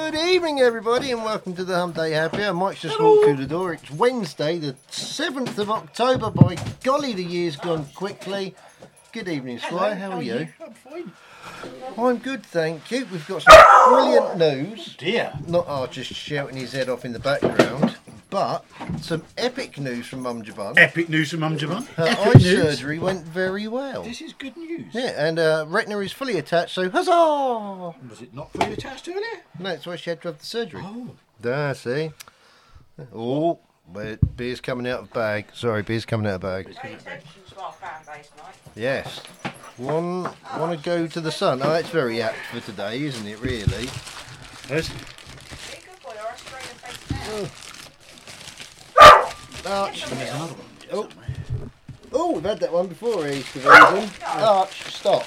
Good evening, everybody, and welcome to the Hump Day Happy Hour. Mike's just walked through the door. It's Wednesday, the 7th of October. By golly, the year's gone quickly. Good evening, Squire. How are you? I'm fine. I'm good, thank you. We've got some brilliant news. Dear. Not Archer shouting his head off in the background, but some epic news from Mum Jabun. Epic news from Mum Jabun. Her Epic eye news. surgery went very well. This is good news. Yeah, and retina is fully attached, so huzzah! Was it not fully attached earlier? No, that's why she had to have the surgery. Oh. There, see? Oh, but beer's coming out of bag. Sorry, beer's coming out of bag. Pay attention to our fan base, Mike. Yes. Want to go to the sun? Oh, that's very apt for today, isn't it, really? Yes. Be a good boy or I'll spray your face down. Arch. And there's another one. Oh. Oh, we've had that one before, Easter Reason. Arch, stop.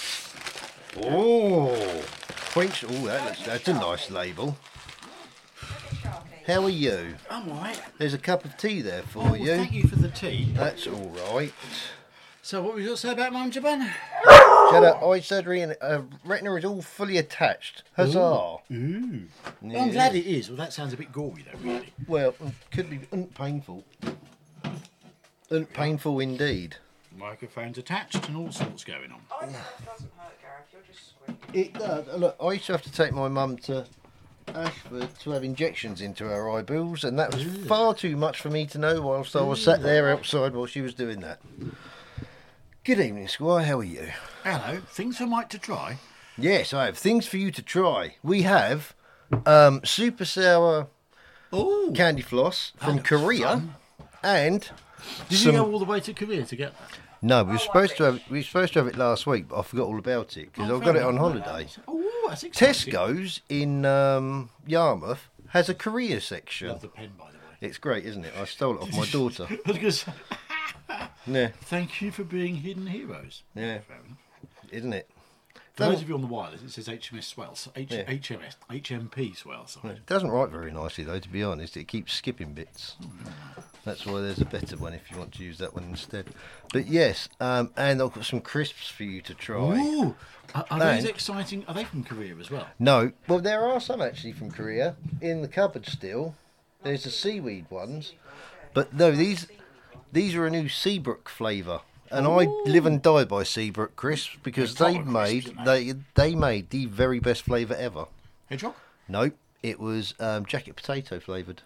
Oh. Quench. Oh, that's a nice label. How are you? I'm alright. There's a cup of tea there for Oh, you. thank you for the tea. That's all right. So what were you going to say about Mum Jabun? She had eye surgery and retina is all fully attached. Huzzah. Ooh. Yeah. I'm glad it is. Well, that sounds a bit gory though, really. Well, could be painful. Painful indeed. Microphones attached and all sorts going on. Oh, no, it doesn't hurt, Gareth. You're just squeaking. It does. Look, I used to have to take my mum to Ashford to have injections into her eyeballs, and that was far too much for me to know whilst I was sat there outside while she was doing that. Good evening, Squire. How are you? Hello. Things for Mike to try. Yes, I have things for you to try. We have super sour Oh. candy floss from looks Korea, fun. and Did some- you go all the way to Korea to get that? no, we were supposed to have it last week, but I forgot all about it because Oh, I got it fair on enough. holiday. Oh, that's exciting. Tesco's in Yarmouth has a Korea section. Love the pen, by the way. It's great, isn't it? I stole it off my daughter. I was going to say, Yeah, thank you for being hidden heroes. yeah, Fair enough. isn't it? For those of you on the wireless, it says HMS Swells. Yeah. HMP Swells. Sorry. It doesn't write very nicely though, to be honest. It keeps skipping bits. That's why there's a better one if you want to use that one instead. But yes, and I've got some crisps for you to try. Ooh, are those And- exciting? Are they from Korea as well? No, well there are some actually from Korea in the cupboard still. There's the seaweed ones, but no, these are a new Seabrook flavour, and I live and die by Seabrook crisps because They're they proper made crisps, aren't they made the very best flavour ever. Hedgehog? Nope, it was jacket potato flavoured.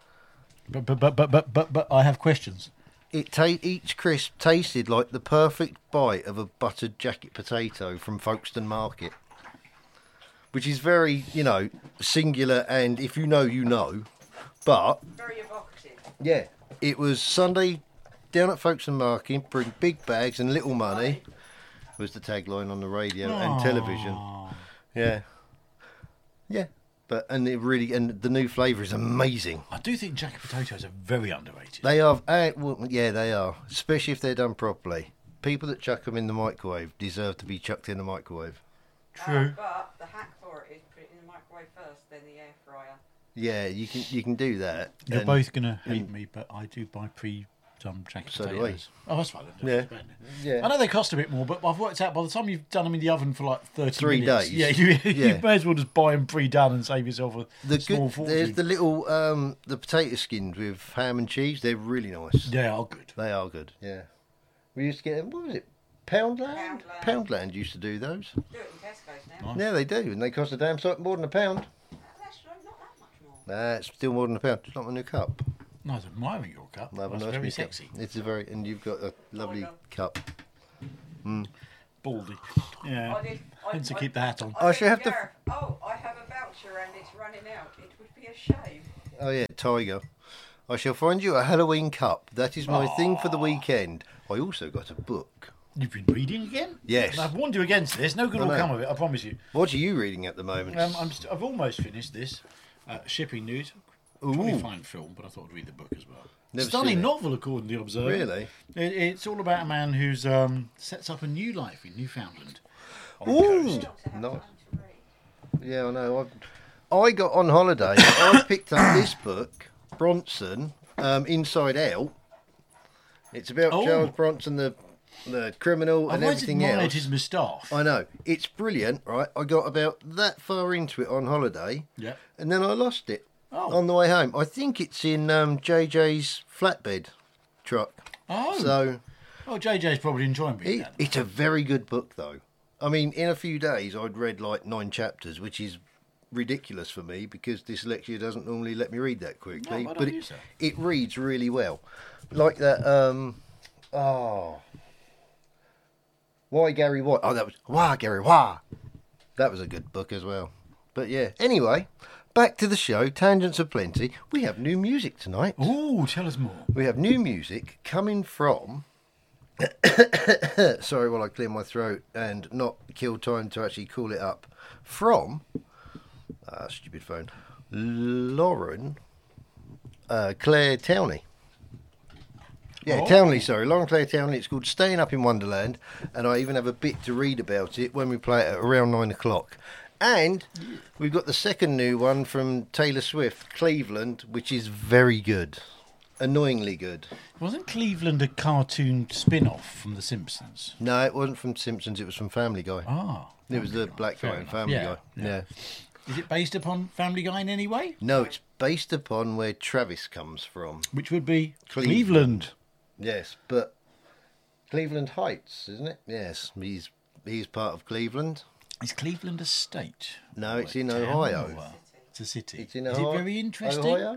But I have questions. Each crisp tasted like the perfect bite of a buttered jacket potato from Folkestone Market, which is very, singular, and if you know, you know. But Very evocative. yeah, it was Sunday down at Folkestone Market, bring big bags and little money was the tagline on the radio and television. Yeah, yeah. But and the new flavour is amazing. I do think jacket potatoes are very underrated. They are, well, yeah, they are, especially if they're done properly. People that chuck them in the microwave deserve to be chucked in the microwave. True. But the hack for it is put it in the microwave first, then the air fryer. Yeah, you can do that. You're And- both going to hate me, but I do buy pre-done jacket So do I. potatoes. Oh, that's fine. Then. Yeah. That's bad. Yeah. I know they cost a bit more, but I've worked out by the time you've done them in the oven for like 30 3 minutes. days. Yeah, Yeah. you may as well just buy them pre-done and save yourself a small fortune. There's the little the potato skins with ham and cheese. They're really nice. They are good. They are good. Yeah, we used to get them. What was it? Poundland. Poundland. Poundland used to do those. Do it in Tesco's now. Nice. Yeah, they do, and they cost a damn sight more than a pound. That's not that much more. It's still more than a pound. It's not my new cup. No, I was admiring your cup. I have a That's nice very new sexy. Cup. It's a very, and you've got a lovely done. cup. Baldy. Yeah. I did. Hence to keep the hat on. I said should have to- Gareth, oh, I have a voucher and it's running out. It would be a shame. Oh yeah, Tiger. I shall find you a Halloween cup. That is my thing for the weekend. I also got a book. You've been reading again? Yes. And I've warned you against this. No good I will know. come of it, I promise you. What are you reading at the moment? I've almost finished this. Shipping news. Probably Ooh. fine film, but I thought I'd read the book as well. Never Stunning seen it. novel, according to the Observer. Really? It's all about a man who's sets up a new life in Newfoundland. On the Ooh, coast. To have nice. time to read. Yeah, I know. I got on holiday. I picked up this book, Bronson, Inside Out. It's about Oh. Charles Bronson, the the criminal I've and always everything admired else. his moustache. I know. It's brilliant, right? I got about that far into it on holiday, Yeah. and then I lost it Oh. on the way home. I think it's in JJ's flatbed truck. Oh. So Oh, JJ's probably enjoying reading that. it's a very good book, though. I mean, in a few days, I'd read like 9 chapters, which is ridiculous for me because dyslexia doesn't normally let me read that quickly. No, I don't but use that. it reads really well. Like that, Why Gary Why? Oh, that was Why Gary Why. That was a good book as well. But yeah, anyway, back to the show. Tangents are plenty. We have new music tonight. Ooh, tell us more. We have new music coming from. Sorry while I clear my throat and not kill time to actually call it up. From. Stupid phone. Lauren Claire Townley. Yeah, Oh. Townley, sorry. Lauren Claire Townley. It's called Staying Up in Wonderland. And I even have a bit to read about it when we play it at around 9 o'clock. And we've got the second new one from Taylor Swift, Cleveland, which is very good. Annoyingly good. Wasn't Cleveland a cartoon spin-off from The Simpsons? No, it wasn't from Simpsons. It was from Family Guy. Ah. It was the black guy Fair in enough. Family Yeah, Guy. yeah. Yeah. Is it based upon Family Guy in any way? No, it's based upon where Travis comes from. Which would be Cleveland. Cleveland. Yes, but Cleveland Heights, isn't it? Yes, he's part of Cleveland. Is Cleveland a state? No, Or it's a in town Ohio. or it's a city. It's in Is Ohio. it very interesting? Ohio?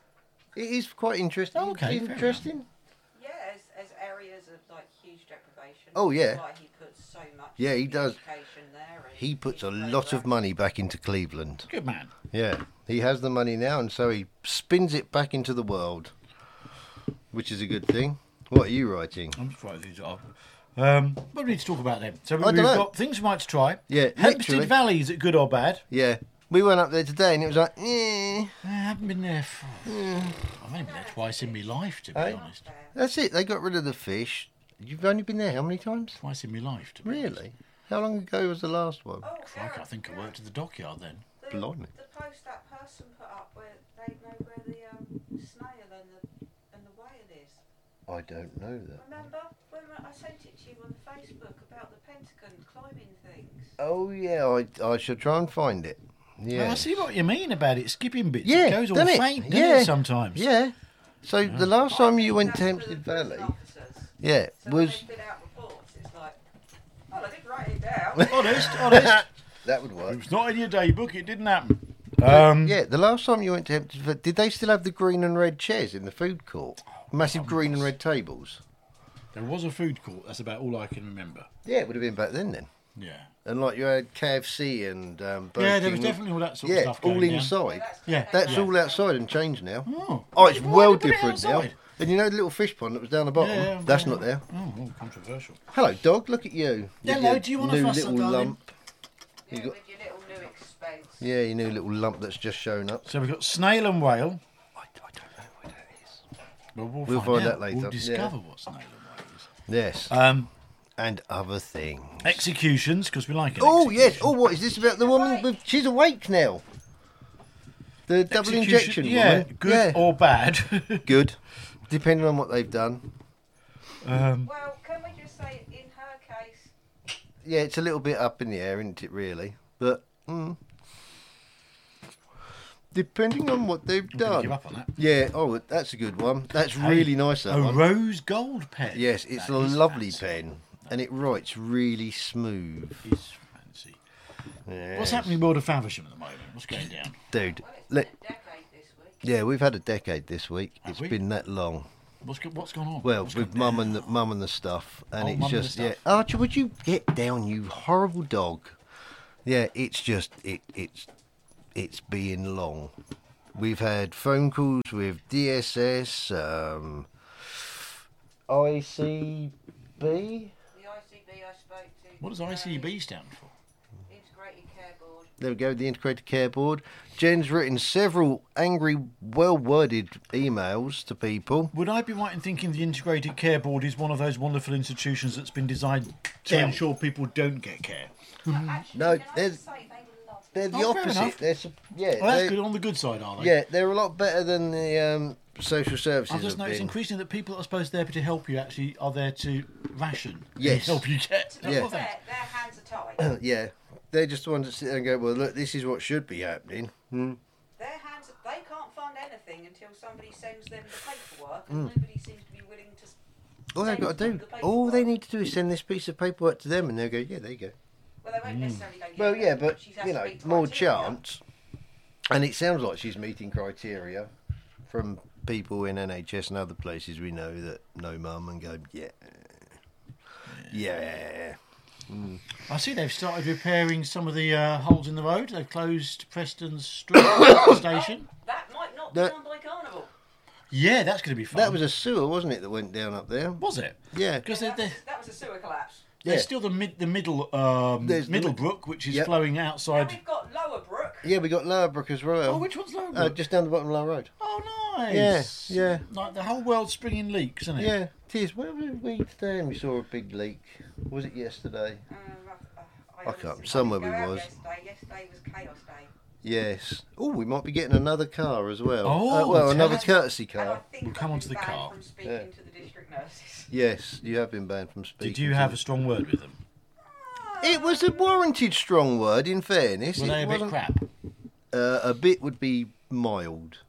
It is quite interesting. Oh, okay, fair Interesting. Yeah, as areas of like huge deprivation. Oh, yeah. That's why he puts so much. Yeah, he does. Education there. And He puts a keeps lot of labour. money back into Cleveland. Good man. Yeah, he has the money now, and so he spins it back into the world, which is a good thing. What are you writing? I'm just writing these up. What do we need to talk about then? So we've dunno. got things we might try. Yeah, Hempstead literally. Valley, is it good or bad? Yeah, we went up there today, and it was like, eh. I haven't been there. I've only been there twice in my life, to be Hey? honest. That's it. They got rid of the fish. You've only been there how many times? Twice in my life, to be honest. Really? How long ago was the last one? Oh, Crikey, I think I worked at the dockyard then. the, Blimey. the post that person put up where they know where the snail and the whale is. I don't know that. Remember when I sent it to you on Facebook about the Pentagon climbing things? Oh yeah, I should try and find it. Yeah. Well, I see what you mean about it. Skipping bits. Yeah, It goes all doesn't it? faint, doesn't Yeah. it, sometimes? Yeah. So the last time you went to Hempstead Valley, yeah, So when was they fill out reports, it's like, well, I did write it down. Honest. that would It work. was not in your daybook. It didn't happen. Yeah, the last time you went to Hempstead Valley, did they still have the green and red chairs in the food court? Massive green and red tables. There was a food court. That's about all I can remember. Yeah, it would have been back then. Yeah. And like you had KFC and Burger Yeah, there was King. definitely all that sort of Yeah, stuff going all down. inside. Yeah. That's yeah. all outside and changed now. Oh, Oh, it's Why well did they put it different now. outside? And you know the little fish pond that was down the bottom? Yeah, That's yeah. not there. Oh, well, controversial. Hello, dog. Look at you. With Hello, your do you want a new fuss, little darling? lump? Yeah, You got- with your little new expense. Yeah, your new little lump that's just shown up. So we've got snail and whale. I don't know what that is. Well, We'll find out. that later, We'll yeah. discover what snail and whale is. Yes, Um, and other things. executions, because we like it. Oh yes. Oh, what is this about the woman? With, she's awake now. The double injection Yeah, woman. good Yeah. or bad. Good, depending on what they've done. Well, can we just say, in her case, Yeah, it's a little bit up in the air, isn't it? Really, but depending on what they've I'm gonna give done. up on that. Yeah. Oh, that's a good one. That's really nice. That A one. rose gold pen. Yes, it's That a is lovely fancy. pen, and it writes really smooth. It's fancy. Yes. What's happening in World of Faversham at the moment? What's going down? dude? well, it's Let, been a decade this week. yeah, we've had a decade this week. Have It's we? been that long. What's gone on? Well, What's with gone mum and the stuff, and Oh, it's Mum and the just yeah. stuff. Archie, would you get down, you horrible dog? Yeah, it's just it's being long. We've had phone calls with DSS, ICB. The ICB I spoke to. What does today, ICB stand for? Integrated Care Board. There we go, the Integrated Care Board. Jen's written several angry, well-worded emails to people. Would I be right in thinking the Integrated Care Board is one of those wonderful institutions that's been designed to ensure people don't get care? Actually, No, can I there's- just say they love They're the Oh, fair opposite. enough. They're, yeah, Oh, that's they're- good. On the good side, are they? yeah, they're a lot better than the social services I've just have noticed been... increasingly that people that are supposed to be there to help you actually are there to ration. Yes. Help you get. To be Yeah. fair, their hands are tied. Yeah, they're just the ones that sit there and go, well, look, this is what should be happening. Their hands, they can't fund anything until somebody sends them the paperwork, and nobody seems to be willing to. All they've got to do, all they need to do is send this piece of paperwork to them, and they'll go, yeah, there you go. Well, they won't necessarily go. Well, yeah, but she's had you to know, meet more criteria. chance. And it sounds like she's meeting criteria from people in NHS and other places we know that know mum and go, yeah. I see they've started repairing some of the holes in the road. They've closed Preston Street station. That might not No. be done by Carnival. Yeah, that's going to be fun. That was a sewer, wasn't it, that went down up there? Was it? Yeah. Because That was a sewer collapse. there's Yeah. still the middle There's the Middlebrook, which is Yep. flowing Now outside. we've got Lower Brook. Yeah, we got Lower Brook as well. Oh, which one's Lower Just down the bottom of Lower Road. Oh, nice. Yeah. Like the whole world's springing leaks, isn't it? Yeah, it is. Where were we today and we saw a big leak? Was it yesterday? I can't- somewhere we was. Yesterday was chaos day. Yes. Oh, we might be getting another car as well. Oh, well, tell another us. courtesy And I car. think We'll come I've on to been the banned car. from speaking Yeah. to the district nurses. Yes, you have been banned from speaking. Did you to have a them. strong word with them? It was a warranted strong word, in fairness. Were they It a bit wasn't- crap? A bit would be mild.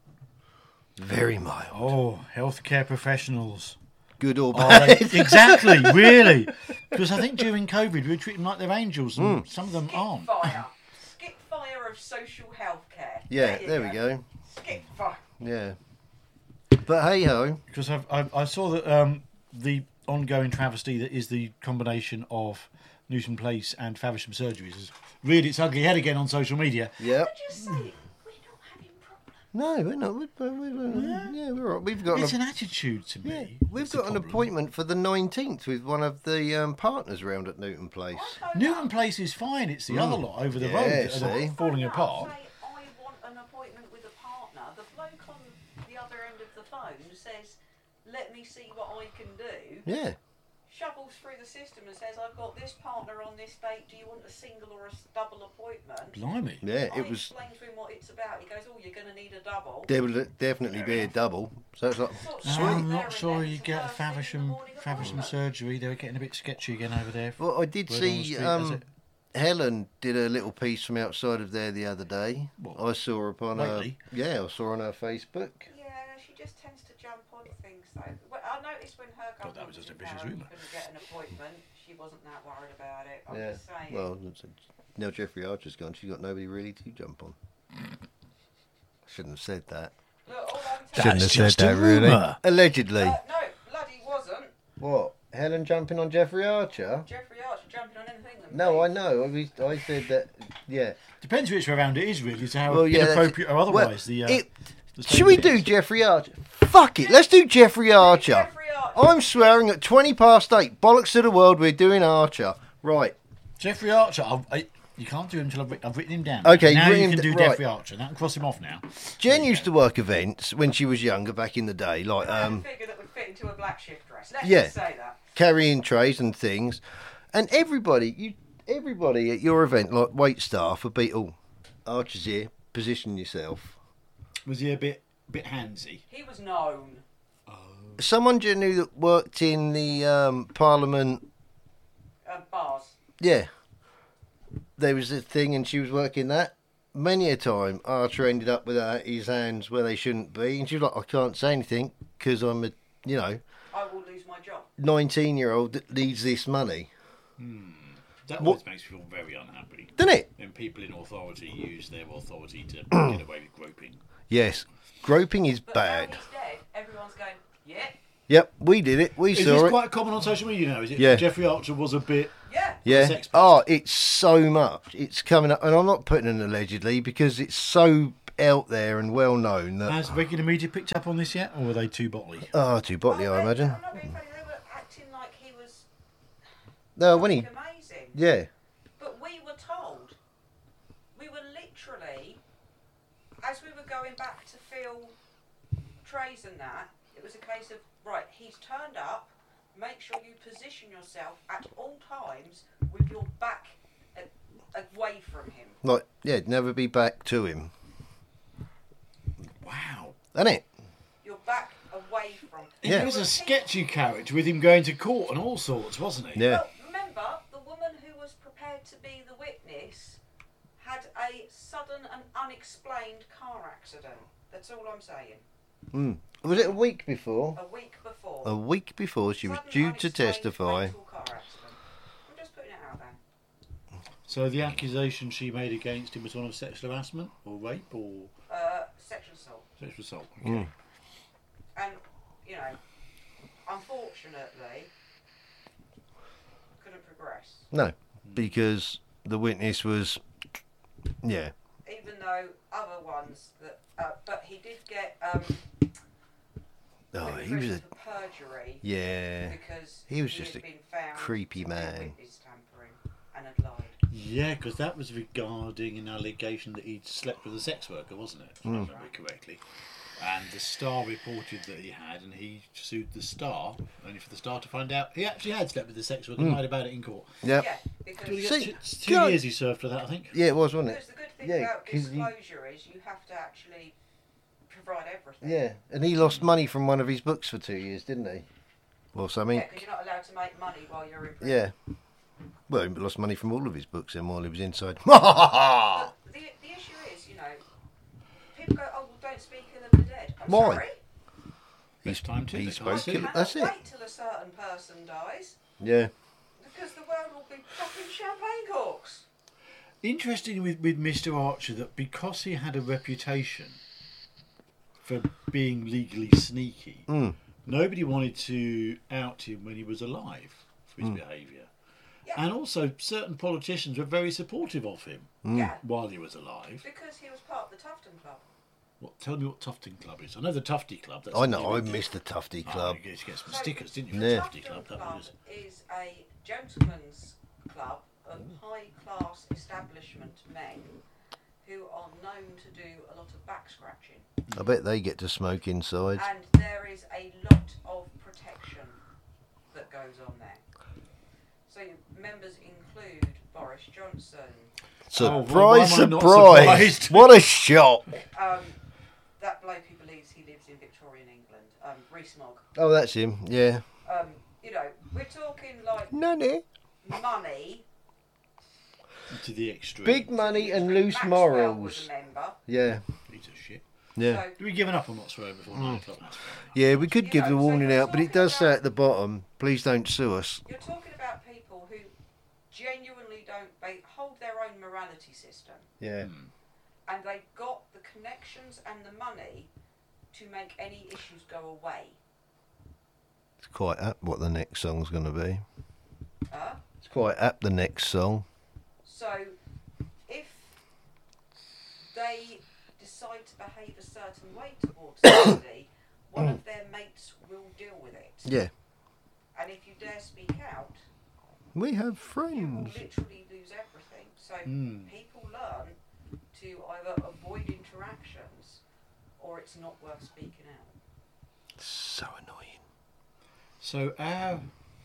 Very mild. Oh, healthcare professionals. Good or Are they- bad. exactly, really. Because I think during COVID we were treating them like they're angels, and some of them aren't. Skip fire of social healthcare. Yeah, you there we go. Skip fire. Yeah. But hey ho. Because I saw that the ongoing travesty that is the combination of Newton Place and Faversham Surgeries has reared its ugly head again on social media. Yep. I just say, we're not having problems. No, we're not. Yeah, we're all right. We've got It's an, an attitude to yeah, me. we've that's the got an problem. appointment for the 19th with one of the partners round at Newton Place. Newton Place is fine. It's the other lot over the Yeah, road that see. are falling apart. Say, I want an appointment with a partner. The bloke on the other end of the phone says, let me see what I can do. Yeah. Shovels through the system and says, I've got this partner on this date. Do you want a single or a double appointment? Blimey. Yeah, I it was. explain to him what it's about. He goes, oh, you're going to need a double. There will definitely be a double. So it's like, Sort of sweet. there I'm and not sure then you it's get a first thing in the Faversham morning appointment. surgery. They were getting a bit sketchy again over there. Well, I did Word on the see street, has it? Helen did a little piece from outside of there the other day. What? I saw her upon her. Lately? Yeah, I saw her on her Facebook. Yeah, she just tends to jump on things though. Well, I noticed when her God, that government was just a in vicious power, rumour. couldn't get an appointment, she wasn't that worried about it. I'm Yeah. just saying. Well, now Jeffrey Archer's gone. She's got nobody really to jump on. I shouldn't have said that. Look, all I'm That's telling just a rumour. Allegedly. no, bloody wasn't. What? Helen jumping on Jeffrey Archer? Jeffrey Archer jumping on anything that No, moves. I know. I said that. Yeah. Depends which way around it is, really, to how Well, yeah, that's- inappropriate or otherwise. well, the Should we statement do is. Jeffrey Archer? Fuck it. Let's do Jeffrey Archer. Jeffrey Archer. I'm swearing at 8:20. Bollocks to the world. We're doing Archer. Right. Jeffrey Archer? You can't do him until I've written him down. Okay, now you've you written can do right. Jeffrey Archer. Now I can cross him off now. Jen used to work events when she was younger, back in the day, like I had a figure that would fit into a black shift dress. Let's Yeah. just say that. carrying trays and things, and everybody at your event, like wait staff, would be, oh, Archer's here. Position yourself. Was he a bit handsy? He was known. Someone you knew that worked in the Parliament. Bars. Yeah, there was a thing, and she was working that. Many a time, Archer ended up with his hands where they shouldn't be, and she was like, "I can't say anything because I'm a, I will lose my job. 19-year-old that needs this money." That What- always makes me feel very unhappy. Doesn't it? When people in authority use their authority to get away with groping. Yes, groping is But bad. now he's dead. Everyone's going, yeah, Yep, we did it. We Is saw this it. quite common on social media now? Is it? Yeah. Jeffrey Archer was a bit. yeah. Yeah. Sex based. Oh, it's so much. It's coming up, and I'm not putting it allegedly because it's so out there and well known that. Has regular media picked up on this yet, or were they too bottly? Oh, too botley, I imagine. I'm not being funny. They were acting like he was No, when he. amazing. Yeah. But we were told. We were literally, as we were going back to fill trays and that, it was a case of, right, he's turned up, make sure you position yourself at all times with your back away from him. Like, yeah, never be back to him. Wow. Isn't it? Your back away from. He Yeah. was a sketchy character with him going to court and all sorts, wasn't he? Yeah. Well, remember, the woman who was prepared to be the witness had a sudden and unexplained car accident. That's all I'm saying. Was it a week before? A week before. A week before she was Sudden, due to unexplained testify. fatal car accident. I'm just putting it out there. So the accusation she made against him was one of sexual harassment or rape or Sexual assault. sexual assault. Okay. And, you know, unfortunately, couldn't progress. No, because the witness was, yeah. Even though other ones that, but he did get Oh, put in he was prison a, for perjury yeah. because He was had just a been found creepy to be man. witness tampering and had lied. Yeah, because that was regarding an allegation that he'd slept with a sex worker, wasn't it? If I remember correctly. And the Star reported that he had, and he sued the Star, only for the Star to find out he actually had slept with a sex worker and lied about it in court. Yep. Yeah, because, Did he See, get two God. years he served for that, I think. Yeah, it was, wasn't because it? the good thing Yeah, about 'cause he- disclosure is you have to actually provide everything. Yeah, and he lost money from one of his books for 2 years, didn't he? Or something. Yeah, because you're not allowed to make money while you're in prison. Yeah. Well, he lost money from all of his books then while he was inside. But the issue is, you know, people go, oh, well, don't speak ill of the dead. I'm Why? sorry. Best time to. he they spoke can't see. ill- Cannot That's it. wait till a certain person dies Yeah. because the world will be popping champagne corks. Interesting with Mr. Archer that because he had a reputation for being legally sneaky, nobody wanted to out him when he was alive for his behaviour. Yeah. And also, certain politicians were very supportive of him Yeah, while he was alive. because he was part of the Tufton Club. Tell me what Tufting Club is. I know the Tufty Club. That's I know, I what you went to. missed the Tufty Oh, Club. you get some So, stickers, didn't you? The For the Tufty Tufton Club. That Club was is a gentleman's club of high-class establishment men who are known to do a lot of back scratching. I bet they get to smoke inside. And there is a lot of protection that goes on there. So members include Boris Johnson, why Surprise, am I not surprise! surprised? What a shock! that bloke who believes he lives in Victorian England, Rees-Mogg. Oh, that's him, yeah. You know, we're talking like Nonny. money. to the extreme. Big money and loose Maxwell was morals. a member. Yeah, Piece of shit. yeah. So, Do we given up on not swearing before 9 o'clock? That's fair enough. Yeah, we could You give know, the so warning you're out, but it talking does say about- at the bottom, please don't sue us. you're talking about people who genuinely they hold their own morality system. Yeah. And they've got the connections and the money to make any issues go away. It's quite apt what the next song's going to be. Uh, It's quite apt, the next song. so, if they decide to behave a certain way towards somebody, one of their mates will deal with it. Yeah. And if you dare speak out, We have you will friends. literally lose everything. So people learn to either avoid interactions or it's not worth speaking out. So annoying. So our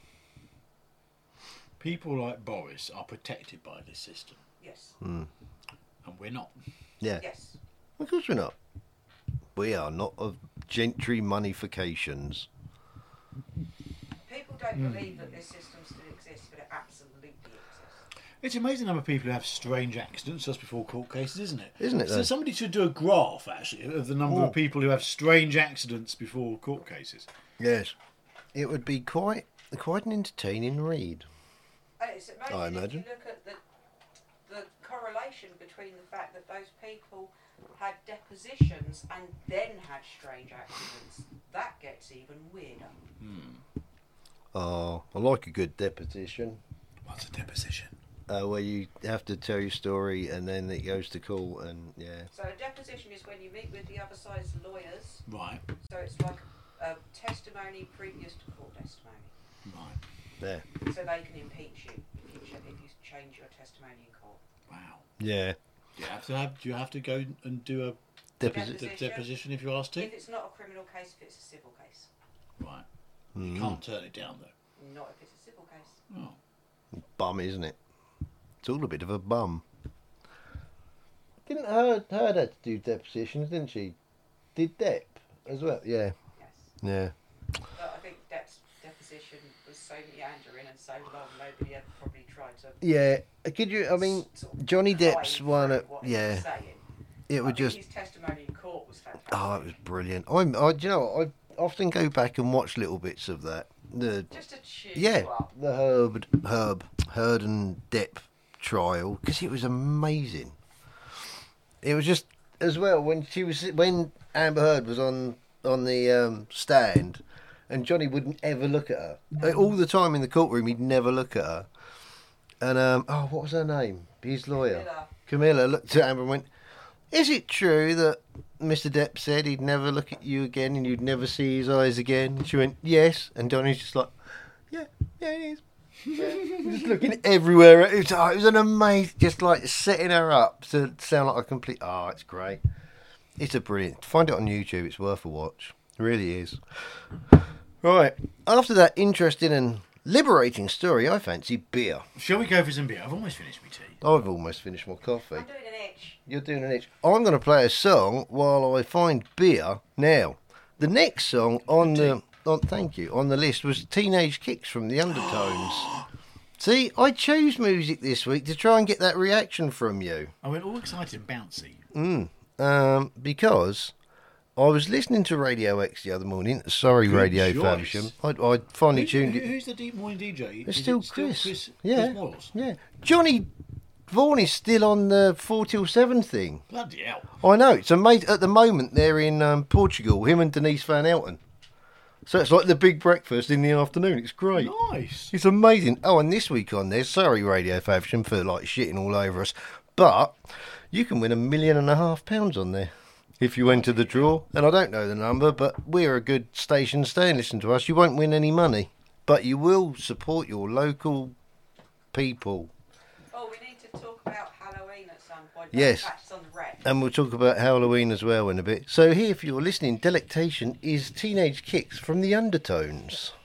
people like Boris are protected by this system, Yes. and we're not. Yeah. Yes. Of course we're not. We are not of gentry moneyfications. People don't believe that this system still exists, but it absolutely exists. It's amazing how many people who have strange accidents just before court cases, isn't it? Isn't it, So though? somebody should do a graph, actually, of the number of people who have strange accidents before court cases. Yes. It would be quite an entertaining read. And it's amazing I imagine. if you look at the correlation between the fact that those people had depositions and then had strange accidents. That gets even weirder. Oh, I like a good deposition. What's a deposition? Where you have to tell your story and then it goes to court and yeah. So a deposition is when you meet with the other side's lawyers. Right, So it's like a testimony previous to court testimony. right. There. So they can impeach you if you change your testimony in court. Wow. Yeah. Do you have to go and do a Deposition. deposition if you're asked to? If it's not a criminal case, if it's a civil case. Right. You can't turn it down though. Not if it's a civil case. Oh. Bum, isn't it? It's all a bit of a bum. Didn't her had to do depositions, didn't she? Did Depp as well? Yeah. Yes. Yeah. But I think Depp's deposition was so meandering and so long, nobody had probably tried to. Yeah. Could you? I mean, sort of Johnny climb Depp's one. through what he was Yeah. saying. It I would think just. his testimony in court was fantastic. Oh, it was brilliant. Do you know what? I often go back and watch little bits of that. Just to cheer Yeah, you up. the Heard and Depp trial, because it was amazing. It was just as well when Amber Heard was on the stand, and Johnny wouldn't ever look at her. All the time in the courtroom, he'd never look at her. And what was her name? His lawyer, Camilla looked at Amber and went, "Is it true that Mr. Depp said he'd never look at you again and you'd never see his eyes again?" And she went, "Yes." And Johnny's just like, yeah, it is. Yeah. Just looking everywhere. It was an amazing, just like setting her up to sound like a complete. Oh, it's great. It's a brilliant. Find it on YouTube. It's worth a watch. It really is. Right. After that interesting and liberating story, I fancy beer. Shall we go for some beer? I've almost finished my tea. I've almost finished my coffee. I'm doing an itch. You're doing an itch. I'm going to play a song while I find beer. Now, the next song on the list was Teenage Kicks from the Undertones. See, I chose music this week to try and get that reaction from you. I went all excited and bouncy. Because I was listening to Radio X the other morning. Sorry, Good Radio choice. Faversham. I finally tuned it. Who's the deep morning DJ? It's Is still it Chris. Chris Moyles? Yeah. Johnny Vaughan is still on the 4 till 7 thing. Bloody hell. I know. It's amazing. At the moment, they're in Portugal, him and Denise Van Elton. So it's like the big breakfast in the afternoon. It's great. Nice. It's amazing. Oh, and this week on there, sorry, Radio Faversham, for like shitting all over us, but you can win £1.5 million on there if you enter the draw. And I don't know the number, but we're a good station. Stay and listen to us. You won't win any money, but you will support your local people. Oh, we need to talk about Halloween at some point. Yes. In fact, it's on the rec. And we'll talk about Halloween as well in a bit. So here, if you're listening, Delectation is Teenage Kicks from the Undertones.